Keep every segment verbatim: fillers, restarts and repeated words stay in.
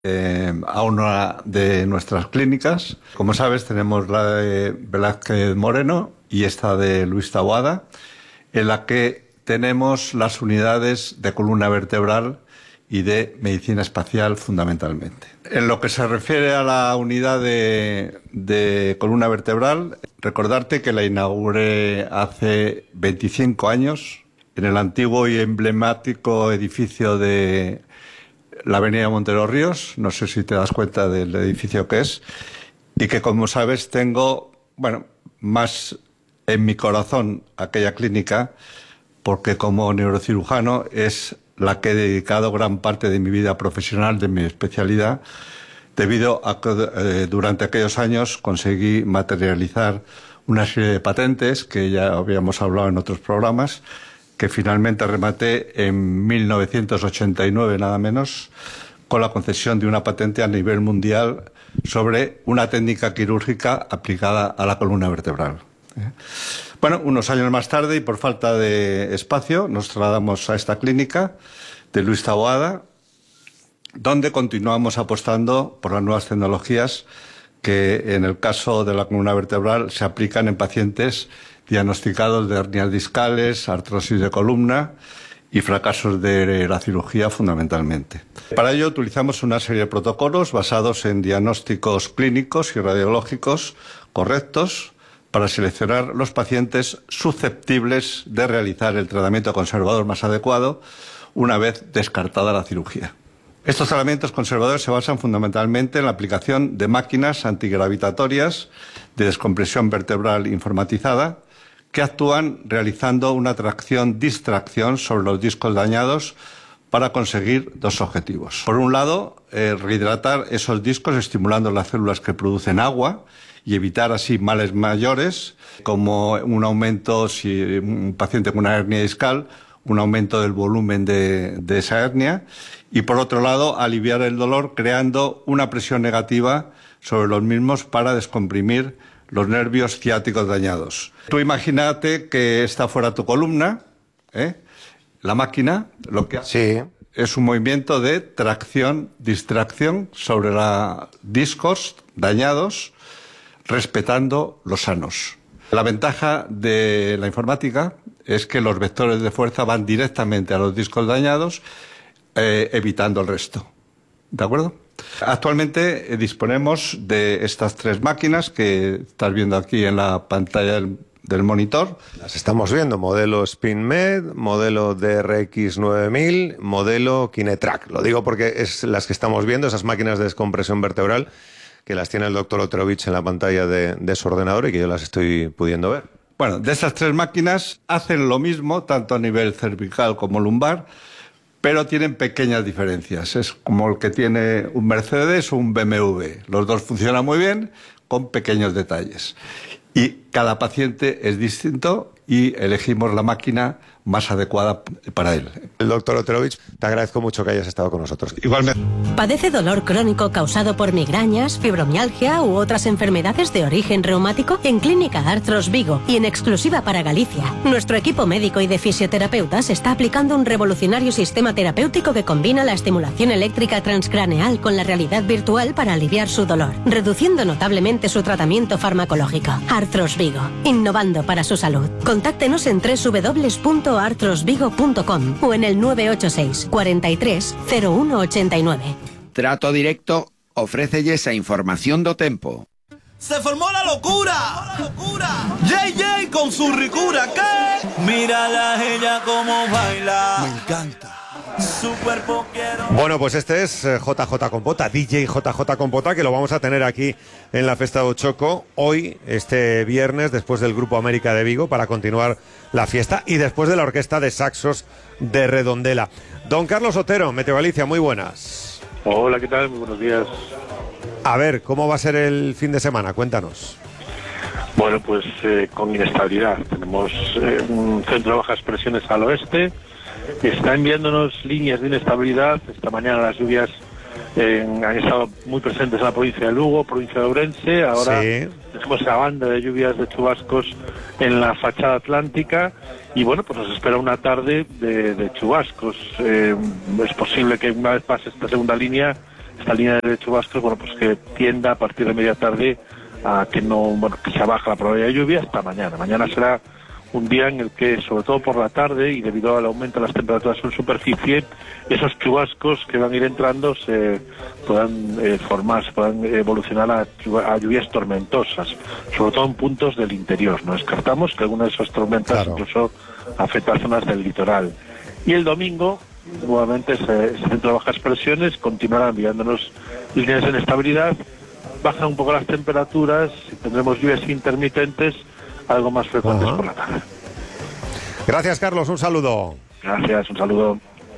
Eh, a una de nuestras clínicas. Como sabes, tenemos la de Velázquez Moreno y esta de Luis Taboada, en la que tenemos las unidades de columna vertebral y de medicina espacial fundamentalmente. En lo que se refiere a la unidad de, de columna vertebral, recordarte que la inauguré hace veinticinco años en el antiguo y emblemático edificio de la avenida Montero Ríos. No sé si te das cuenta del edificio que es, y que, como sabes, tengo, bueno, más en mi corazón aquella clínica, porque como neurocirujano es la que he dedicado gran parte de mi vida profesional, de mi especialidad, debido a que eh, durante aquellos años conseguí materializar una serie de patentes que ya habíamos hablado en otros programas, que finalmente rematé en mil novecientos ochenta y nueve, nada menos, con la concesión de una patente a nivel mundial sobre una técnica quirúrgica aplicada a la columna vertebral. Bueno, unos años más tarde, y por falta de espacio, nos trasladamos a esta clínica de Luis Taboada, donde continuamos apostando por las nuevas tecnologías que, en el caso de la columna vertebral, se aplican en pacientes diagnosticados de hernias discales, artrosis de columna y fracasos de la cirugía fundamentalmente. Para ello utilizamos una serie de protocolos basados en diagnósticos clínicos y radiológicos correctos para seleccionar los pacientes susceptibles de realizar el tratamiento conservador más adecuado una vez descartada la cirugía. Estos tratamientos conservadores se basan fundamentalmente en la aplicación de máquinas antigravitatorias de descompresión vertebral informatizada, que actúan realizando una tracción-distracción sobre los discos dañados para conseguir dos objetivos. Por un lado, eh, rehidratar esos discos estimulando las células que producen agua y evitar así males mayores, como un aumento, si un paciente con una hernia discal, un aumento del volumen de, de esa hernia, y por otro lado, aliviar el dolor creando una presión negativa sobre los mismos para descomprimir los nervios ciáticos dañados. Tú imagínate que esta fuera tu columna, ¿eh? La máquina lo que hace sí. es un movimiento de tracción-distracción sobre los discos dañados, respetando los sanos. La ventaja de la informática es que los vectores de fuerza van directamente a los discos dañados, eh, evitando el resto. ¿De acuerdo? Actualmente eh, disponemos de estas tres máquinas que estás viendo aquí en la pantalla del, del monitor. Las estamos viendo: modelo SpinMed, modelo D R X nueve mil, modelo Kinetrack. Lo digo porque es las que estamos viendo, esas máquinas de descompresión vertebral, que las tiene el doctor Oterovich en la pantalla de, de su ordenador y que yo las estoy pudiendo ver. Bueno, de esas tres máquinas hacen lo mismo, tanto a nivel cervical como lumbar, pero tienen pequeñas diferencias. Es como el que tiene un Mercedes o un B M W. Los dos funcionan muy bien, con pequeños detalles. Y cada paciente es distinto y elegimos la máquina más adecuada para él. El doctor Oterovich, te agradezco mucho que hayas estado con nosotros. Igualmente. ¿Padece dolor crónico causado por migrañas, fibromialgia u otras enfermedades de origen reumático? En Clínica Arthros Vigo y en exclusiva para Galicia, nuestro equipo médico y de fisioterapeutas está aplicando un revolucionario sistema terapéutico que combina la estimulación eléctrica transcraneal con la realidad virtual para aliviar su dolor, reduciendo notablemente su tratamiento farmacológico. Arthros Vigo, innovando para su salud. Contáctenos en doble u doble u doble u punto arthros vigo punto com o en el nueve ocho seis, cuarenta y tres, cero uno ochenta y nueve. Trato Directo ofrécelle esa información do tempo. ¡Se formó la locura! ¡La locura! J J con su ricura, ¿qué? Mírala a ella como baila. Me encanta. Su cuerpo quiero... Bueno, pues este es J J Compota, D J J J Compota, que lo vamos a tener aquí en la Festa do Choco hoy, este viernes, después del Grupo América de Vigo, para continuar la fiesta y después de la Orquesta de Saxos de Redondela. Don Carlos Otero, Meteo Galicia, muy buenas. Hola, ¿qué tal? Muy buenos días. A ver, ¿cómo va a ser el fin de semana? Cuéntanos. Bueno, pues eh, con inestabilidad. Tenemos eh, un centro de bajas presiones al oeste, que está enviándonos líneas de inestabilidad. Esta mañana las lluvias eh, han estado muy presentes en la provincia de Lugo, provincia de Ourense. Ahora sí. Tenemos esa banda de lluvias de chubascos en la fachada atlántica y bueno, pues nos espera una tarde de, de chubascos. Eh, es posible que una vez pase esta segunda línea esta línea de chubascos, bueno, pues que tienda a partir de media tarde a que no, bueno, que se baja la probabilidad de lluvia hasta mañana. Mañana será un día en el que, sobre todo por la tarde, y debido al aumento de las temperaturas en superficie, esos chubascos que van a ir entrando se puedan eh, formar, se puedan evolucionar a, a lluvias tormentosas, sobre todo en puntos del interior. No descartamos que algunas de esas tormentas claro. incluso afecten zonas del litoral. Y el domingo, nuevamente, ese, ese centro de bajas presiones continuará enviándonos líneas de inestabilidad, bajan un poco las temperaturas, tendremos lluvias intermitentes, algo más frecuentes uh-huh. por la tarde. Gracias, Carlos, un saludo. Gracias, un saludo.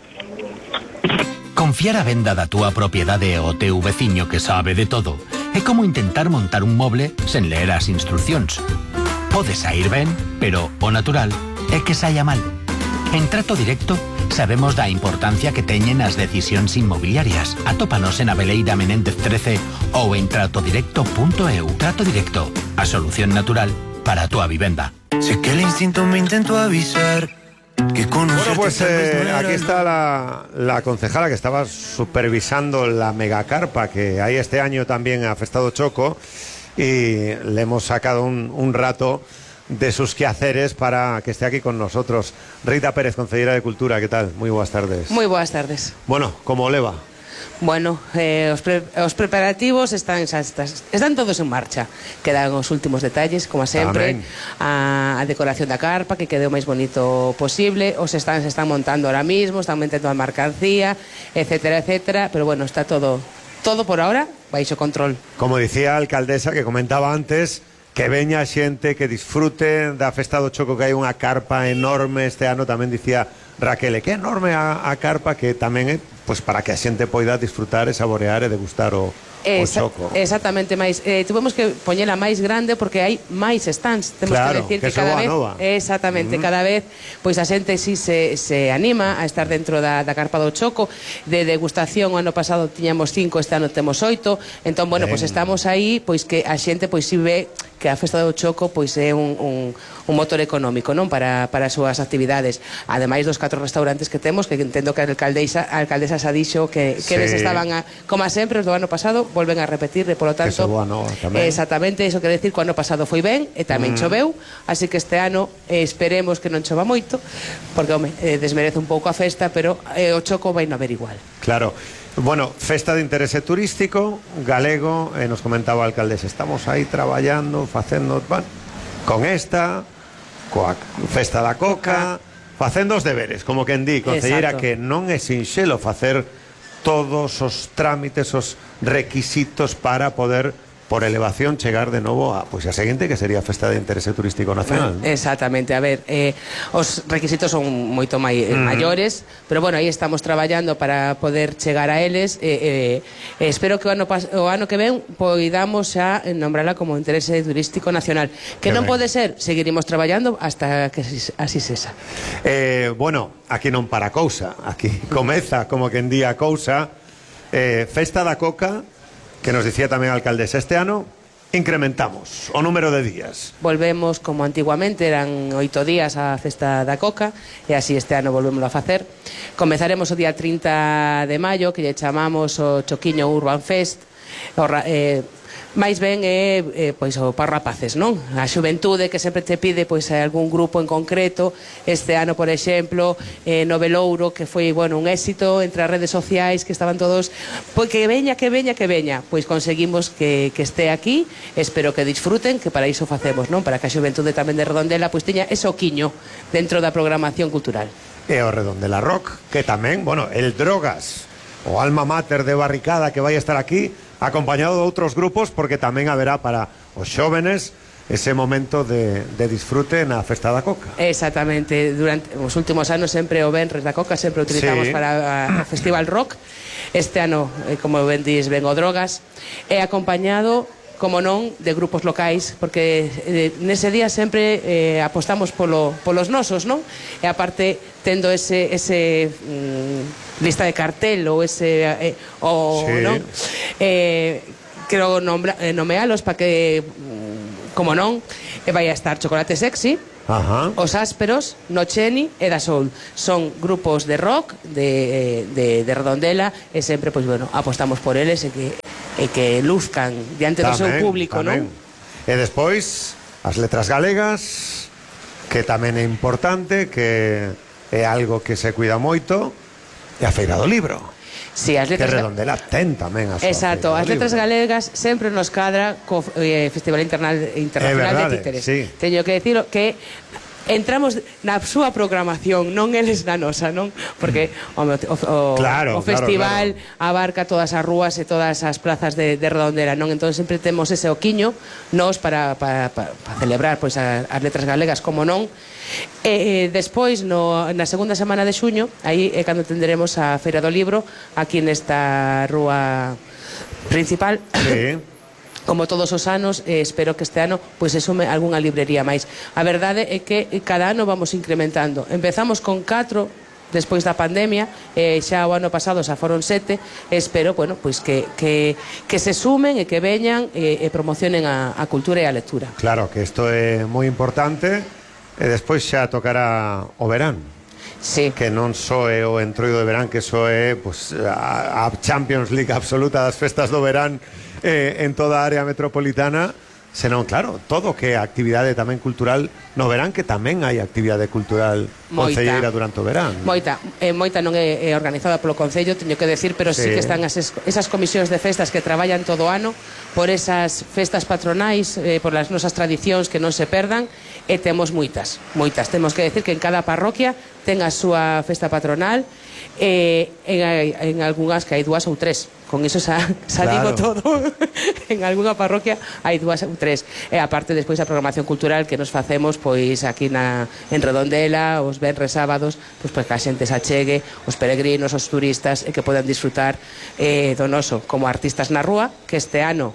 Confiar a venda da túa propiedade ao teu veciño que sabe de todo é como intentar montar un moble sen ler as instruccións. Pode sair ben, pero o natural é que saia mal. En Trato Directo sabemos da importancia que teñen as decisións inmobiliarias. Atópanos en Aveleira Menéndez trece ou en trato directo punto e u. Trato Directo, a solución natural para tu vivenda. Sé que el instinto me intentó avisar que bueno, pues eh, aquí está la, la concejala que estaba supervisando la megacarpa que hay este año también a Festado Choco, y le hemos sacado un, un rato de sus quehaceres para que esté aquí con nosotros. Rita Pérez, concejala de Cultura, ¿qué tal? Muy buenas tardes. Muy buenas tardes. Bueno, ¿cómo le va? Bueno, eh, os, pre os preparativos están, están todos en marcha. Quedan os últimos detalles, como sempre. A, a decoración da carpa, que quede o máis bonito posible. Os stands se están montando ahora mismo, están metendo a mercancía, etcétera, etcétera. Pero bueno, está todo, todo por ahora baixo control. Como dicía a alcaldesa, que comentaba antes, que veña a xente que disfrute da Festa do Choco, que hai unha carpa enorme este ano. Tamén dicía Raquel, que enorme a, a carpa, que tamén é pues para que a xente poida disfrutar e saborear e degustar o, Esa, o choco. Exactamente, máis eh, tuvemos que poñela máis grande porque hai máis stands. Temos claro, que decir que, que cada vez nova. Exactamente, mm. cada vez pois a xente si se, se anima a estar dentro da, da carpa do choco. De degustación, o ano pasado tiñamos cinco, este ano temos oito. Entón, bueno, pois pues estamos aí, pois que a xente pois si ve que a Festa do Choco pois é un, un, un motor económico, non, para, para as súas actividades. Ademais dos catro restaurantes que temos, que entendo que a alcaldesa, a alcaldesa xa dixo que, que sí. les estaban a, como a sempre, os do ano pasado volven a repetir, e polo tanto bueno, exactamente, iso quere decir que o ano pasado foi ben e tamén mm. choveu, así que este ano eh, esperemos que non chova moito, porque home, eh, desmerece un pouco a festa, pero eh, o choco vai non haber igual. Claro. Bueno, festa de interese turístico galego, eh, nos comentaba a alcaldesa, estamos aí traballando, facendo, bueno, con esta, coa festa da coca, facendo os deberes, como quen di, concelleira, que non é sinxelo facer todos os trámites, os requisitos para poder, por elevación, chegar de novo a, pois, a seguinte, que sería a Festa de Interese Turístico Nacional. Bueno, exactamente, a ver, eh, os requisitos son moito mai, eh, mm. maiores, pero bueno, aí estamos traballando para poder chegar a eles. eh, eh, espero que o ano, o ano que ven poidamos xa nombrala como Interese Turístico Nacional, que, que non ben. Pode ser, seguiremos traballando hasta que así sesa. Eh, bueno, aquí non para cousa, aquí comeza, como quen di a cousa, eh, Festa da Coca, que nos dicía tamén a alcaldesa, este ano incrementamos o número de días. Volvemos como antiguamente, eran oito días a Festa da Coca, e así este ano volvemos a facer. Comezaremos o día trinta de maio, que lle chamamos o Choquiño Urban Fest, o, eh, máis ben é eh, pois o para rapaces, non? A xuventude que sempre te pide pois algún grupo en concreto. Este ano, por exemplo, eh, no Velouro, que foi, bueno, un éxito entre as redes sociais, que estaban todos, pois que veña, que veña, que veña. Pois conseguimos que, que este aquí, espero que disfruten, que para iso facemos, non? Para que a xuventude tamén de Redondela pois teña ese oquiño dentro da programación cultural. E o Redondela Rock, que tamén, bueno, el Drogas, o alma mater de Barricada, que vai estar aquí acompañado de outros grupos, porque tamén haberá para os xóvenes ese momento de, de disfrute na Festa da Coca. Exactamente, durante os últimos anos sempre o Venres da Coca sempre o utilizamos sí. para o Festival Rock. Este ano, como ben dis, ven o Drogas, é acompañado, como non, de grupos locais, porque eh, nese día sempre eh, apostamos polo, polos nosos, non? E aparte, tendo ese, ese mm, lista de cartel ou ese eh, o, sí. non? Eh, quero nombra, eh, nomealos para que, mm, como non, eh, vai a estar Chocolate Sexy, Ajá. Os Ásperos, No Cheni e Da Soul. Son grupos de rock de, de, de Redondela e sempre, pois, bueno, apostamos por eles e que, e que luzcan diante do seu público, non? E despois, as letras galegas, que tamén é importante, que é algo que se cuida moito, e a Feira do Libro. Sí, as letras... Que Redondela ten tamén a súa Exacto, as letras galegas sempre nos cadra co eh, Festival Internal, Internacional verdade, de Títeres. Sí. Teño que decirlo que entramos na súa programación, non eles na nosa, non? Porque o, o, claro, o festival claro, claro. abarca todas as rúas e todas as plazas de, de Redondela, non? Entón sempre temos ese oquiño nos para, para, para, para celebrar pois, as, as letras galegas, como non. E, e despois no, na segunda semana de xuño aí é cando tenderemos a Feira do Libro aquí nesta rúa principal. Sí. Como todos os anos, eh, espero que este ano pois se sume algunha librería máis. A verdade é que cada ano vamos incrementando. Empezamos con catro despois da pandemia, eh, xa o ano pasado xa foron sete, e espero, bueno, pois que, que, que se sumen e que veñan e, e promocionen a, a cultura e a lectura. Claro, que isto é moi importante. E despois xa tocará o verán. Sí. Que non só é o entroido de verán, que só é pues, a, a Champions League absoluta das festas do verán eh, en toda a área metropolitana, senón, claro, todo que é actividade tamén cultural no verán, que tamén hai actividade cultural concelleira durante o verán. Moita, eh, moita non é, é organizada polo Concello, teño que decir, pero sí, sí que están as, esas comisións de festas que traballan todo o ano por esas festas patronais, eh, por as nosas tradicións que non se perdan, e temos moitas, moitas. Temos que decir que en cada parroquia ten a súa festa patronal, e en, en algunhas que hai dúas ou tres. Con iso xa, xa claro. Digo todo. En algunha parroquia hai dúas ou tres. E aparte despois a programación cultural que nos facemos pois aquí na, en Redondela, os venres sábados, pois para que a xente se achegue, os peregrinos, os turistas, e que podan disfrutar eh, do noso como artistas na rúa, que este ano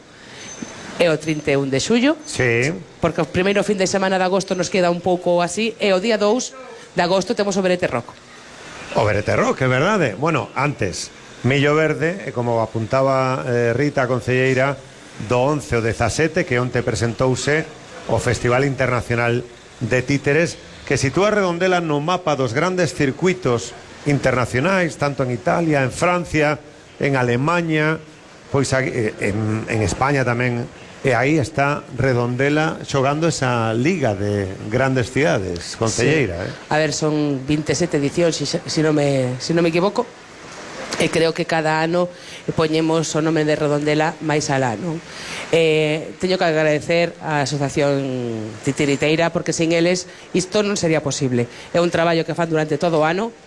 é o trinta e un de xullo. Sí. Porque o primeiro fin de semana de agosto nos queda un pouco así, e o día dous de agosto temos o Verete Rock. O Verete Rock, é verdade. Bueno, antes, Millo Verde, como apuntaba eh, Rita, a concelleira, do once ao dezasete, que onte presentouse o Festival Internacional de Títeres, que sitúa Redondela no mapa dos grandes circuitos internacionais, tanto en Italia, en Francia, en Alemanha, pois en, en España tamén. E aí está Redondela xogando esa liga de grandes cidades, concelleira, sí. eh? A ver, son veintisiete edicións, se si, si non me, si no me equivoco, e creo que cada ano poñemos o nome de Redondela máis alá, non? Eh, teño que agradecer á Asociación Titiriteira, porque sin eles isto non sería posible. É un traballo que fan durante todo o ano,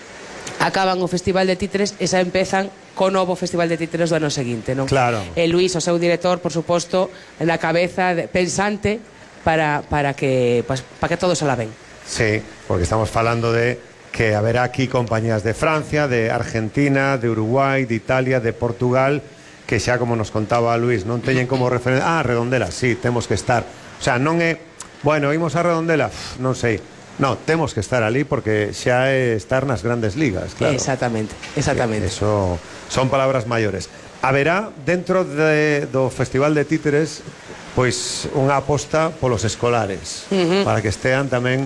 acaban o Festival de Títeres e xa empezan co novo Festival de Títeres do ano seguinte, non? Claro. E Luís, o seu director, por suposto, na cabeza de, pensante para, para que pues, para que todo se la ven. Sí, porque estamos falando de que haberá aquí compañías de Francia, de Argentina, de Uruguai, de Italia, de Portugal, que xa, como nos contaba Luís, non teñen como referencia. Ah, Redondela, sí, temos que estar. O sea, non é, bueno, imos a Redondela, Uf, non sei. No, temos que estar ali porque xa é estar nas grandes ligas, claro. Exactamente, exactamente. Eso son palabras maiores. Haberá dentro de, do Festival de Títeres pois unha aposta polos escolares, uh-huh. para que estean tamén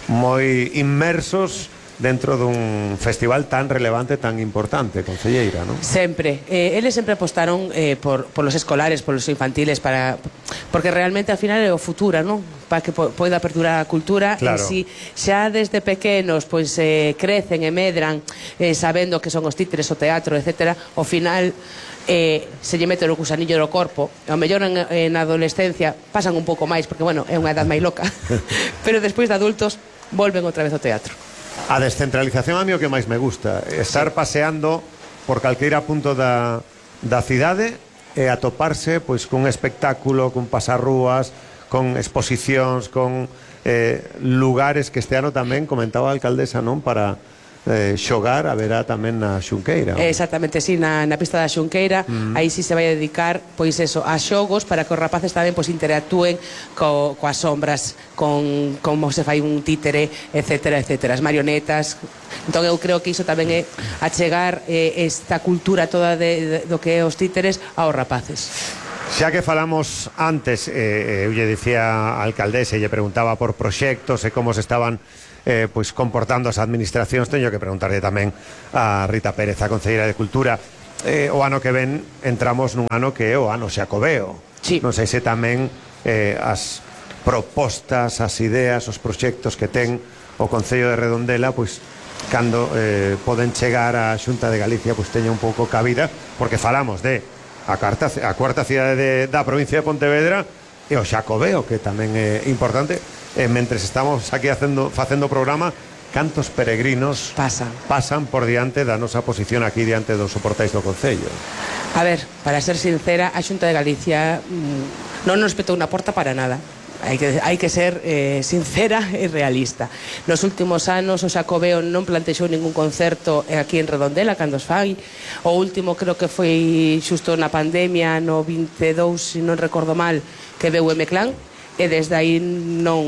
moi inmersos dentro dun festival tan relevante, tan importante, concelleira, non? Sempre. Eh, eles sempre apostaron eh, por, por los escolares, por los infantiles, para porque realmente al final é o futuro, non? Para que po poida perdurar a cultura. Claro. E si xa desde pequenos pois eh, crecen e medran eh, sabendo que son os títeres, o teatro, etcétera, ao final eh, se lle mete o gusanillo no corpo. Ao mellor en, en adolescencia pasan un pouco máis, porque, bueno, é unha edad máis loca. Pero despois de adultos volven outra vez ao teatro. A descentralización a mí o que máis me gusta, estar paseando por calqueira punto da, da cidade e atoparse pois cun espectáculo, cun pasarrúas, con exposicións, con eh, lugares que este ano tamén comentaba a alcaldesa, non, para eh, xogar, haberá tamén na Xunqueira. Exactamente, sí, na, na pista da Xunqueira, mm. aí sí se vai a dedicar pois eso, a xogos para que os rapaces tamén pois interactúen co, coas sombras, con como se fai un títere, etcétera, etcétera, as marionetas. Entón eu creo que iso tamén é achegar eh, esta cultura toda de, de, do que é os títeres aos rapaces. Xa que falamos antes, eh, eu lle dicía a alcaldesa e lle preguntaba por proxectos e como se estaban eh, pois comportando as administracións, teño que preguntarle tamén a Rita Pérez, a concelleira de Cultura. Eh, o ano que ven entramos nun ano que é o ano xacobeo. Sí. Non sei se tamén eh, as propostas, as ideas, os proxectos que ten o Concello de Redondela, pois cando eh, poden chegar á Xunta de Galicia, pois teña un pouco cabida, porque falamos de a, carta, a cuarta cidade de, da provincia de Pontevedra e o Xacobeo, que tamén é importante. E mentres estamos aquí facendo, facendo programa, cantos peregrinos pasan pasan por diante da nosa posición aquí diante dos soportais do Concello. A ver, para ser sincera, a Xunta de Galicia mmm, non nos petou unha porta para nada. Hai que, hai que ser eh, sincera e realista. Nos últimos anos o Xacobeo non plantexou ningún concerto aquí en Redondela cando os fai. O último creo que foi xusto na pandemia, no vinte e dous, se non recordo mal, que veu o M-Clan, e desde aí non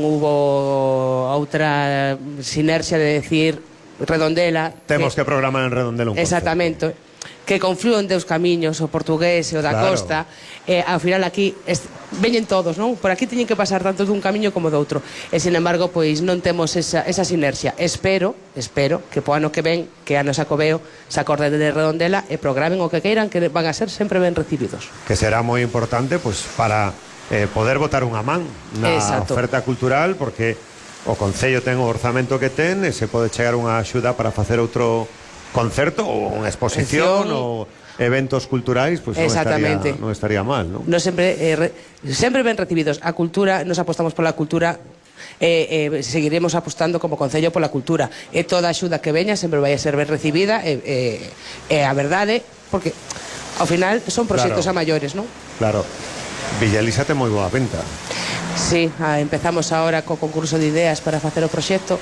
hubo outra sinerxia de decir Redondela. Temos que, que programar en Redondela un concerto. Exactamente. Que conflúen deus camiños, o portugués e o da claro. costa, e ao final aquí est... veñen todos, non? Por aquí teñen que pasar tanto dun camiño como do outro, e sin embargo, pois non temos esa, esa sinerxia. Espero, espero que po ano que ven, que ano Xacobeo se acorde de Redondela e programen o que queiran, que van a ser sempre ben recibidos. Que será moi importante, pois, para eh, poder botar unha man na Exacto. oferta cultural, porque o Concello ten o orzamento que ten e se pode chegar unha axuda para facer outro concerto ou unha exposición ou eventos culturais, pois pues non estaría, non estaría mal, non? No sempre, eh, re, sempre ben recibidos. A cultura, nos apostamos pola cultura, eh, eh, seguiremos apostando como Concello pola cultura, e toda axuda que veña sempre vai a ser ben recibida, e eh, eh, a verdade, porque ao final son proxectos claro. a maiores, non? Claro. Villalisa ten moi boa venta. Sí, ah, empezamos agora co concurso de ideas para facer o proxecto,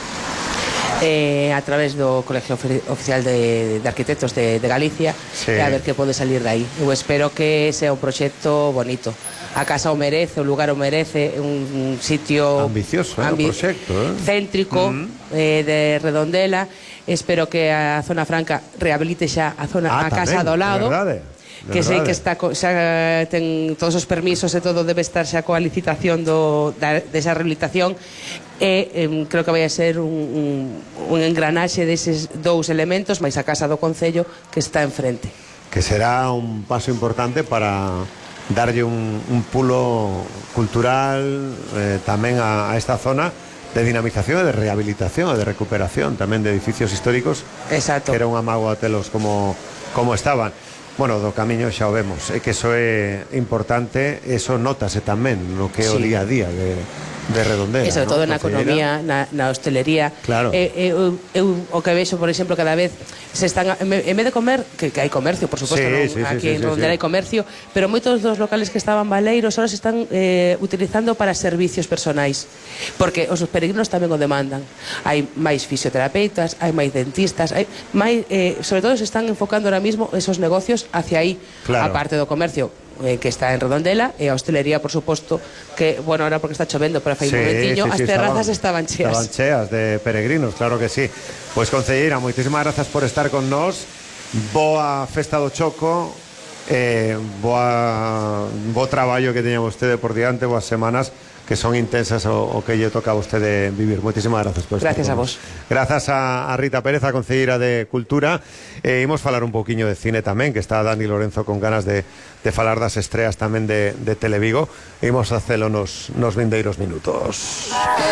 Eh, a través do Colegio Oficial de, de Arquitectos de, de Galicia, sí. E a ver que pode salir de aí. Eu espero que sea un proxecto bonito. A casa o merece, o lugar o merece, un sitio ambicioso, ambi eh, o proxecto, eh? céntrico, mm. eh, de Redondela. Espero que a Zona Franca rehabilite xa a zona ah, a casa tamén, do lado. Que sei que está xa ten todos os permisos e todo, debe estar xa coa licitación do, da, desa rehabilitación, e eh, creo que vai a ser un, un, un engranaxe deses dous elementos máis a casa do Concello que está enfrente, que será un paso importante para darlle un, un pulo cultural eh, tamén a, a esta zona de dinamización e de rehabilitación e de recuperación tamén de edificios históricos. Exacto. Que era un amago a telos como, como estaban. Bueno, do camiño xa o vemos, é que eso é importante, eso notase tamén no que é o sí. día a día de, de Redondela. E sobre todo ¿no? na economía, na, na hostelería. Claro. Eh, eh, eu, eu o que vexo, por exemplo, cada vez se están, en vez de comer, que, que hai comercio, por suposto, sí, non? sí, Aquí sí, en sí, Redondela sí. hai comercio, pero moitos dos locales que estaban baleiros ahora se están eh, utilizando para servicios personais, porque os peregrinos tamén o demandan. Hai máis fisioterapeutas, hai máis dentistas, hai máis, eh, sobre todo se están enfocando ahora mismo esos negocios hacia aí, claro. A parte do comercio eh, que está en Redondela, e a hostelería, por suposto, que, bueno, ahora porque está chovendo, pero fai sí, un momentiño, sí, sí, as terrazas estaban, estaban cheas. Estaban cheas de peregrinos, claro que sí. Pois, concelleira, moitísimas grazas por estar con nós. Boa festa do Choco, eh, boa, bo traballo que teña vostede por diante, boas semanas que son intensas o, o que lle toca a vostede vivir. Moitísimas grazas por estar. Gracias a vos. Grazas a, a Rita Pérez, a concelleira de Cultura. E eh, imos falar un poquinho de cine tamén, que está Dani Lorenzo con ganas de, de falar das estreas tamén de, de Televigo. E imos a facelo nos, nos vindeiros minutos.